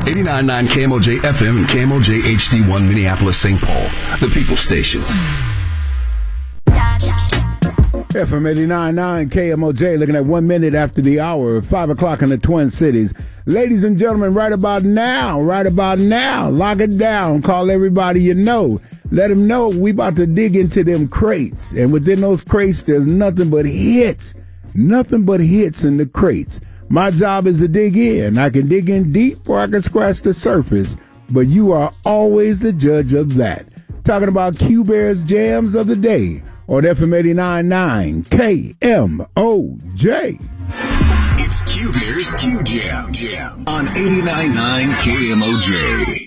89.9 KMOJ FM and KMOJ HD1 Minneapolis, St. Paul, the People Station. FM 89.9 KMOJ, looking at 1 minute after the hour, 5 o'clock in the Twin Cities. Ladies and gentlemen, right about now, lock it down, call everybody you know. Let them know we about to dig into them crates. And within those crates, there's nothing but hits in the crates. My job is to dig in. I can dig in deep or I can scratch the surface, but you are always the judge of that. Talking about Q-Bear's Jams of the Day on FM 89.9 KMOJ. It's Q-Bear's Q Jam on 89.9 KMOJ.